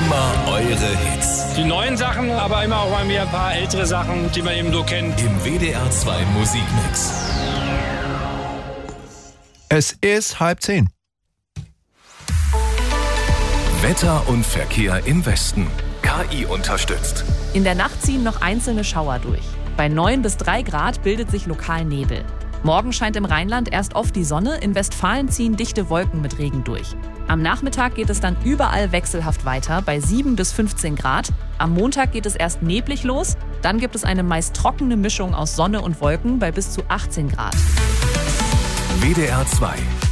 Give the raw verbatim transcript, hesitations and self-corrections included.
Immer eure Hits. Die neuen Sachen, aber immer auch mal wieder ein paar ältere Sachen, die man eben so kennt. Im W D R zwei Musikmix. Es ist halb zehn. Wetter und Verkehr im Westen. K I unterstützt. In der Nacht ziehen noch einzelne Schauer durch. Bei neun bis drei Grad bildet sich lokal Nebel. Morgen scheint im Rheinland erst oft die Sonne, in Westfalen ziehen dichte Wolken mit Regen durch. Am Nachmittag geht es dann überall wechselhaft weiter, bei sieben bis fünfzehn Grad. Am Montag geht es erst neblig los, dann gibt es eine meist trockene Mischung aus Sonne und Wolken bei bis zu achtzehn Grad. W D R zwei